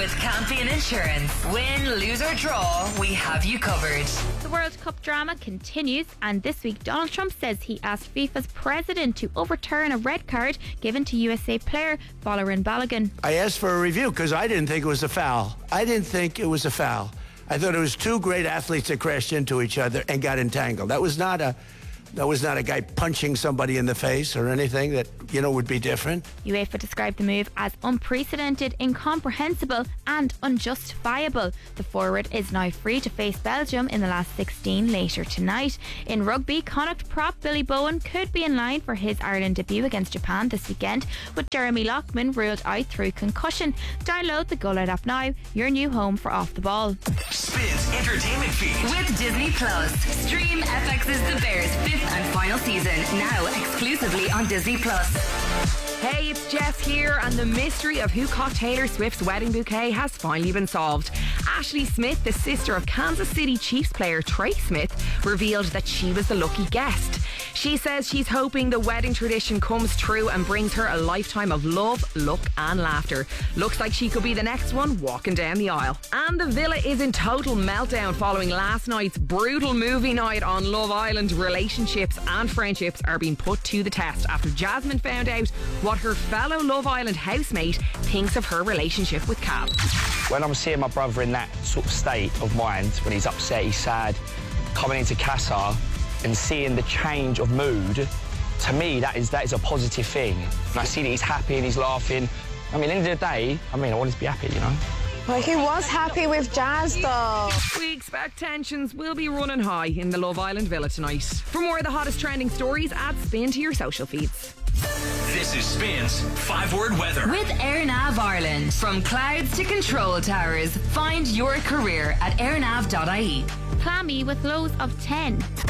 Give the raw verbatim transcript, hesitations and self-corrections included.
with Campion Insurance. Win, lose or draw, we have you covered. The World Cup drama continues, and this week Donald Trump says he asked FIFA's president to overturn a red card given to U S A player Bolarin Balogun. I asked for a review because I didn't think it was a foul. I didn't think it was a foul. I thought it was two great athletes that crashed into each other and got entangled. That was not a that was not a guy punching somebody in the face or anything that, you know, would be different. UEFA described the move as unprecedented, incomprehensible and unjustifiable. The forward is now free to face Belgium in the last sixteen later tonight. In rugby, Connacht prop Billy Bowen could be in line for his Ireland debut against Japan this weekend, with Jeremy Loughman ruled out through concussion. Download the Go Loud app now, your new home for Off the Ball. Spins Entertainment Feed with Disney Plus. Stream F X's The Bears fifth and final season now exclusively on Disney Plus. Hey, it's Jess here, and the mystery of who caught Taylor Swift's wedding bouquet has finally been solved. Ashley Smith, the sister of Kansas City Chiefs player Trey Smith, revealed that she was the lucky guest. She says she's hoping the wedding tradition comes true and brings her a lifetime of love, luck and laughter. Looks like she could be the next one walking down the aisle. And the villa is in total meltdown following last night's brutal movie night on Love Island. Relationships and friendships are being put to the test after Jasmine found out what her fellow Love Island housemate thinks of her relationship with Cab. When I'm seeing my brother in that sort of state of mind, when he's upset, he's sad, coming into Casa and seeing the change of mood, to me, that is that is a positive thing. And I see that he's happy and he's laughing. I mean, at the end of the day, I mean, I want him to be happy, you know? Well, he was happy with Jazz, though. We expect tensions will be running high in the Love Island villa tonight. For more of the hottest trending stories, add Spin to your social feeds. This is Spin's five-word weather. With AirNav Ireland. From clouds to control towers, find your career at airnav dot I E. Clammy with lows of ten.